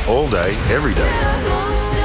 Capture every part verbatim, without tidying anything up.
all day, every day.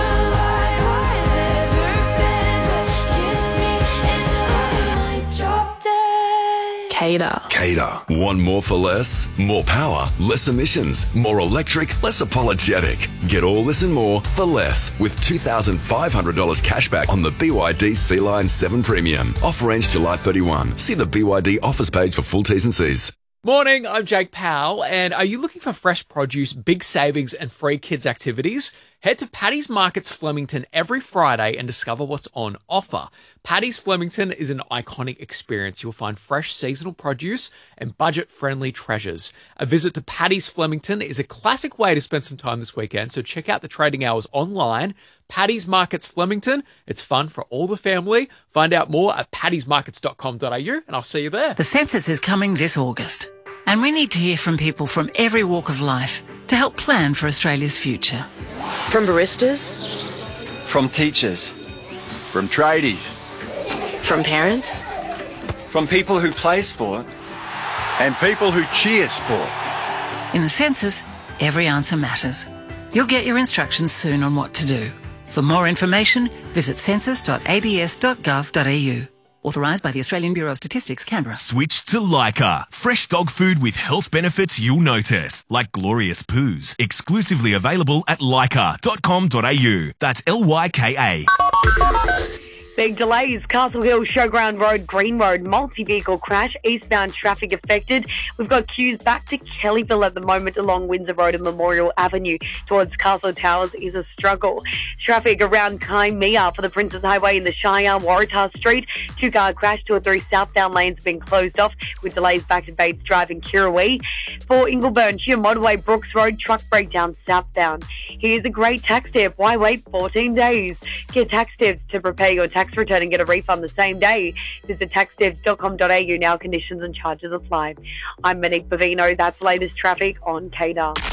Cater. Cater. Want more for less? More power, less emissions, more electric, less apologetic. Get all this and more for less with two thousand five hundred dollars cashback on the B Y D Sea-Line seven Premium. Offer ends July thirty-first. See the B Y D offers page for full T's and C's. Morning, I'm Jake Powell, and are you looking for fresh produce, big savings, and free kids' activities? Head to Paddy's Markets Flemington every Friday and discover what's on offer. Paddy's Flemington is an iconic experience. You'll find fresh seasonal produce and budget-friendly treasures. A visit to Paddy's Flemington is a classic way to spend some time this weekend, so check out the trading hours online. Paddy's Markets Flemington. It's fun for all the family. Find out more at paddys markets dot com dot a u, and I'll see you there. The census is coming this August, and we need to hear from people from every walk of life to help plan for Australia's future. From baristas, From teachers, from tradies, from parents, from people who play sport, And people who cheer sport. In the census, every answer matters. You'll get your instructions soon on what to do. For more information, visit census dot a b s dot gov dot a u. Authorised by the Australian Bureau of Statistics, Canberra. Switch to Leica. Fresh dog food with health benefits you'll notice, like glorious poos. Exclusively available at leica dot com dot a u. That's L Y K A. Big delays, Castle Hill, Showground Road, Green Road, multi-vehicle crash, eastbound traffic affected. We've got queues back to Kellyville at the moment along Windsor Road and Memorial Avenue towards Castle Towers is a struggle. Traffic around Kaimea for the Princess Highway in the Shire, Waratah Street. Two-car crash, two or three southbound lanes have been closed off with delays back to Bates Drive in Kirrawee. For Ingleburn, Sheer Motorway, Brooks Road, truck breakdown southbound. Here's a great tax tip. Why wait fourteen days? Get tax tips to prepare your tax return and get a refund the same day. Visit tax tips dot com dot a u now. Conditions and charges apply. I'm Monique Bavino. That's latest traffic on Cater.